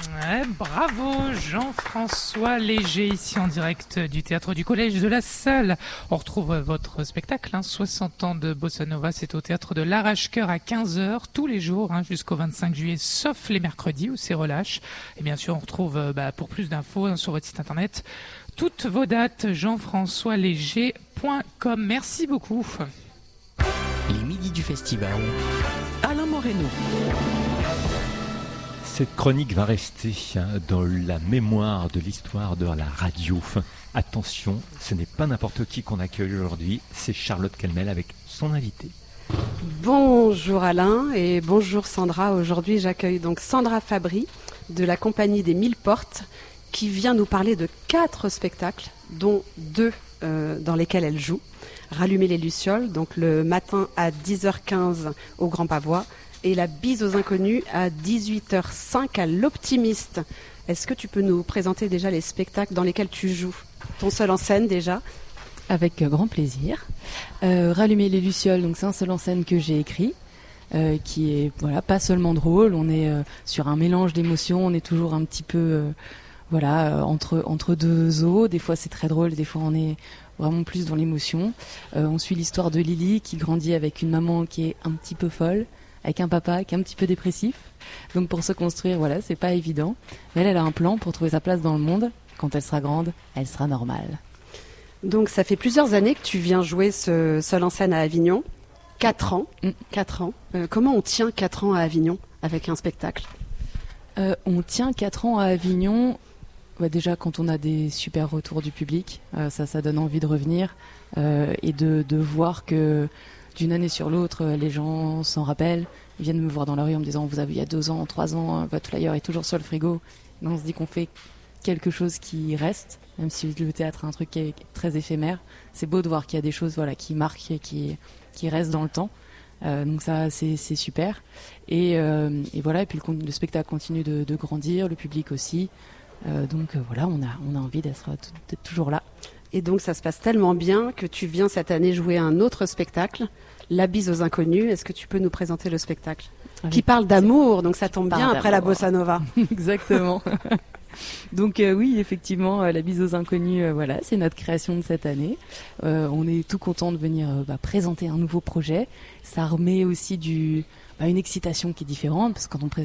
Ouais, bravo Jean-François Léger, ici en direct du Théâtre du Collège de la Salle. On retrouve votre spectacle, 60 ans de Bossa Nova, c'est au Théâtre de l'Arrache-Cœur à 15h, tous les jours, jusqu'au 25 juillet, sauf les mercredis où c'est relâche. Et bien sûr, on retrouve, pour plus d'infos sur votre site internet, toutes vos dates, jean-françoisléger.com. Merci beaucoup. Les midis du festival. Alain Moreno. Cette chronique va rester dans la mémoire de l'histoire de la radio. Attention, ce n'est pas n'importe qui qu'on accueille aujourd'hui, c'est Charlotte Kelmel avec son invité. Bonjour Alain et bonjour Sandra. Aujourd'hui, j'accueille donc Sandra Fabry de la compagnie des 1000 Portes qui vient nous parler de 4 spectacles, dont 2 dans lesquels elle joue. Rallumer les Lucioles, donc le matin à 10h15 au Grand Pavois, et la bise aux inconnus à 18h05 à l'Optimiste. Est-ce que tu peux nous présenter déjà les spectacles dans lesquels tu joues? Ton seul en scène déjà? Avec grand plaisir. Rallumer les Lucioles, donc c'est un seul en scène que j'ai écrit, qui est pas seulement drôle, on est sur un mélange d'émotions, on est toujours un petit peu entre deux eaux. Des fois c'est très drôle, des fois on est vraiment plus dans l'émotion. On suit l'histoire de Lily qui grandit avec une maman qui est un petit peu folle, avec un papa qui est un petit peu dépressif. Donc pour se construire, c'est pas évident. Mais elle a un plan pour trouver sa place dans le monde. Quand elle sera grande, elle sera normale. Donc ça fait plusieurs années que tu viens jouer ce seul en scène à Avignon. 4 ans. 4 ans. Comment on tient 4 ans à Avignon avec un spectacle? On tient 4 ans à Avignon. Déjà quand on a des super retours du public, ça donne envie de revenir et de voir que d'une année sur l'autre, les gens s'en rappellent. Ils viennent me voir dans la rue en me disant « Vous avez il y a 2 ans, 3 ans, votre flyer est toujours sur le frigo ». On se dit qu'on fait quelque chose qui reste, même si le théâtre est un truc qui est très éphémère. C'est beau de voir qu'il y a des choses qui marquent et qui restent dans le temps. Donc ça, c'est super. Et puis le spectacle continue de grandir, le public aussi. On a envie d'être toujours là. Et donc ça se passe tellement bien que tu viens cette année jouer un autre spectacle, La bise aux inconnus. Est-ce que tu peux nous présenter le spectacle qui parle d'amour, donc ça tombe bien après la Bossa Nova. Exactement. Donc oui, effectivement, La bise aux inconnus, c'est notre création de cette année. On est tout content de venir présenter un nouveau projet. Ça remet aussi une excitation qui est différente, parce que quand on présente